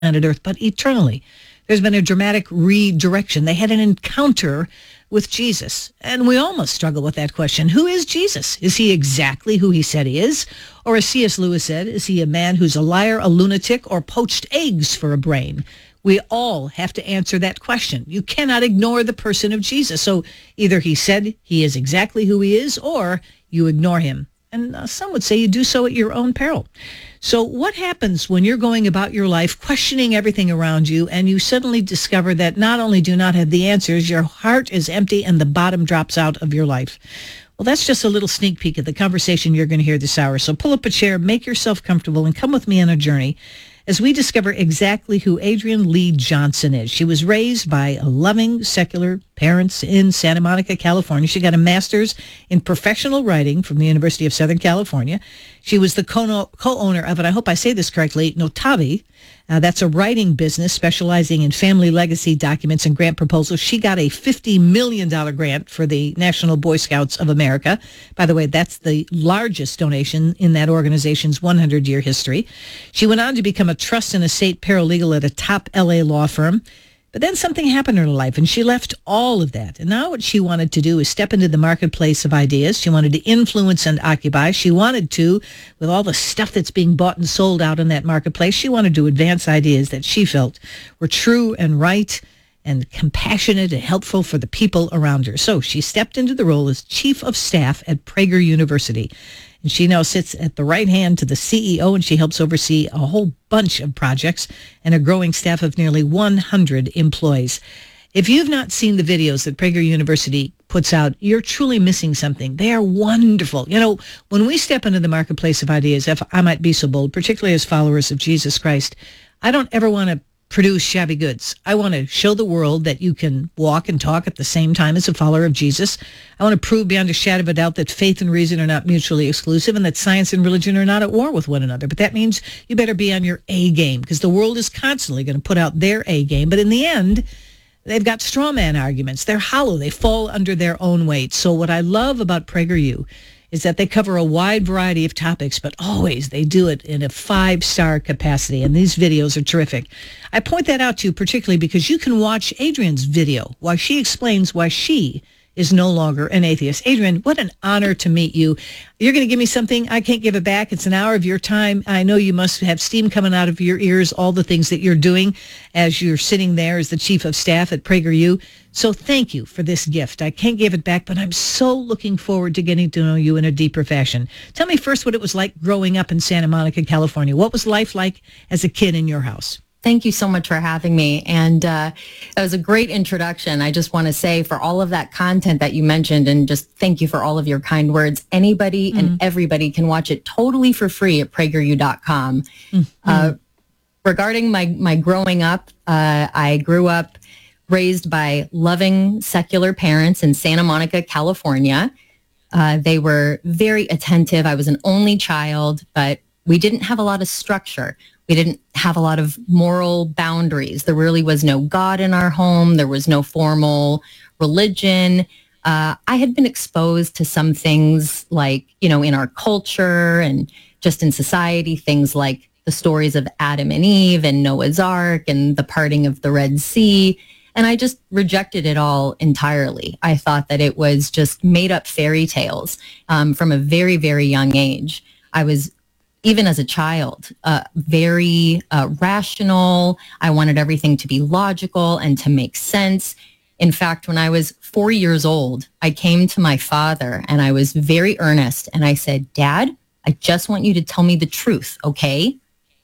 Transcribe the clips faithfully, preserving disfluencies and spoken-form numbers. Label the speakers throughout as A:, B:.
A: planet Earth, but eternally. There's been a dramatic redirection. They had an encounter with Jesus, and we all must struggle with that question. Who is Jesus? Is he exactly who he said he is? Or as C S. Lewis said, is he a man who's a liar, a lunatic, or poached eggs for a brain? We all have to answer that question. You cannot ignore the person of Jesus. So either he said he is exactly who he is, or you ignore him. And uh, some would say you do so at your own peril. So what happens when you're going about your life questioning everything around you and you suddenly discover that not only do you not have the answers, your heart is empty and the bottom drops out of your life? Well, that's just a little sneak peek of the conversation you're going to hear this hour. So pull up a chair, make yourself comfortable, and come with me on a journey as we discover exactly who Adrienne Lee Johnson is. She was raised by loving, secular parents in Santa Monica, California. She got a master's in professional writing from the University of Southern California. She was the co-owner of, and I hope I say this correctly, Notavi. Uh, that's a writing business specializing in family legacy documents and grant proposals. She got a fifty million dollars grant for the National Boy Scouts of America. By the way, that's the largest donation in that organization's one hundred year history. She went on to become a trust and estate paralegal at a top L A law firm. But then something happened in her life, and she left all of that. And now what she wanted to do is step into the marketplace of ideas. She wanted to influence and occupy. She wanted to, with all the stuff that's being bought and sold out in that marketplace, she wanted to advance ideas that she felt were true and right and compassionate and helpful for the people around her. So she stepped into the role as chief of staff at Prager University. And she now sits at the right hand to the C E O, and she helps oversee a whole bunch of projects and a growing staff of nearly one hundred employees. If you've not seen the videos that Prager University puts out, you're truly missing something. They are wonderful. You know, when we step into the marketplace of ideas, if I might be so bold, particularly as followers of Jesus Christ, I don't ever want to produce shabby goods. I want to show the world that you can walk and talk at the same time as a follower of Jesus. I want to prove beyond a shadow of a doubt that faith and reason are not mutually exclusive and that science and religion are not at war with one another. But that means you better be on your A game, because the world is constantly going to put out their A game. But in the end, they've got straw man arguments. They're hollow. They fall under their own weight. So what I love about PragerU is that they cover a wide variety of topics, but always they do it in a five-star capacity, and these videos are terrific. I point that out to you particularly because you can watch Adrienne's video while she explains why she is no longer an atheist. Adrienne, what an honor to meet you. You're going to give me something. I can't give it back. It's an hour of your time. I know you must have steam coming out of your ears, all the things that you're doing as you're sitting there as the chief of staff at PragerU. So thank you for this gift. I can't give it back, but I'm so looking forward to getting to know you in a deeper fashion. Tell me first what it was like growing up in Santa Monica, California. What was life like as a kid in your house?
B: Thank you so much for having me. And uh, that was a great introduction. I just want to say for all of that content that you mentioned, and just thank you for all of your kind words. Anybody mm-hmm. and everybody can watch it totally for free at prageru dot com. Mm-hmm. Uh, regarding my, my growing up, uh, I grew up raised by loving secular parents in Santa Monica, California. Uh, they were very attentive. I was an only child, but we didn't have a lot of structure. We didn't have a lot of moral boundaries. There really was no God in our home. There was no formal religion. Uh, I had been exposed to some things like, you know, in our culture and just in society, things like the stories of Adam and Eve and Noah's Ark and the parting of the Red Sea. And I just rejected it all entirely. I thought that it was just made up fairy tales um, from a very, very young age. I was, even as a child, uh, very uh, rational. I wanted everything to be logical and to make sense. In fact, when I was four years old, I came to my father and I was very earnest. And I said, Dad, I just want you to tell me the truth, okay?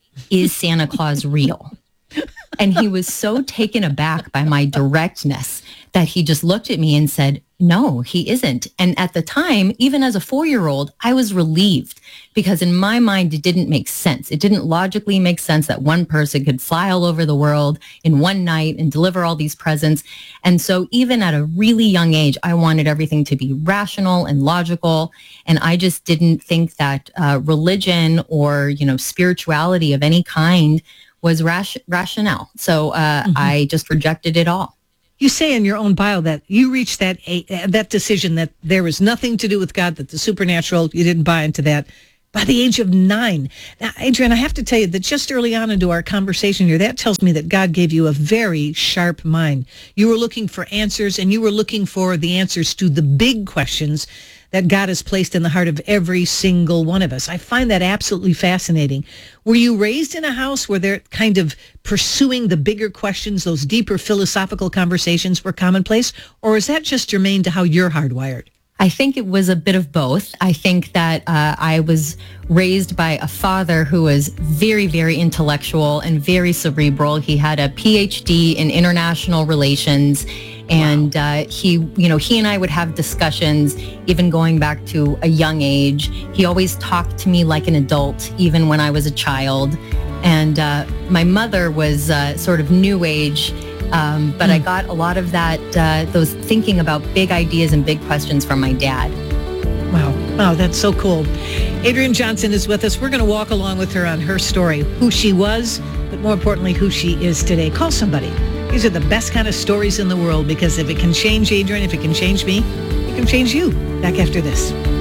B: Is Santa Claus real? And he was so taken aback by my directness that he just looked at me and said, no, he isn't. And at the time, even as a four-year-old, I was relieved because in my mind, it didn't make sense. It didn't logically make sense that one person could fly all over the world in one night and deliver all these presents. And so even at a really young age, I wanted everything to be rational and logical. And I just didn't think that uh, religion or, you know, spirituality of any kind was ration- rationale. So uh, mm-hmm. I just rejected it all.
A: You say in your own bio that you reached that uh, that decision that there was nothing to do with God, that the supernatural, you didn't buy into that. by the age of nine. Now, Adrian, I have to tell you that just early on into our conversation here, that tells me that God gave you a very sharp mind. You were looking for answers, and you were looking for the answers to the big questions that God has placed in the heart of every single one of us. I find that absolutely fascinating. Were you raised in a house where they're kind of pursuing the bigger questions, those deeper philosophical conversations were commonplace, or is that just germane to how you're hardwired?
B: I think it was a bit of both. I think that uh, I was raised by a father who was very, very intellectual and very cerebral. He had a P H D in international relations. And wow. uh, he, you know, he and I would have discussions, even going back to a young age. He always talked to me like an adult, even when I was a child. And uh, my mother was uh, sort of new age. Um, but mm. I got a lot of that, uh, those thinking about big ideas and big questions from my dad.
A: Wow. Wow, that's so cool. Adrienne Johnson is with us. We're going to walk along with her on her story, who she was, but more importantly, who she is today. Call somebody. These are the best kind of stories in the world, because if it can change Adrienne, if it can change me, it can change you. Back after this.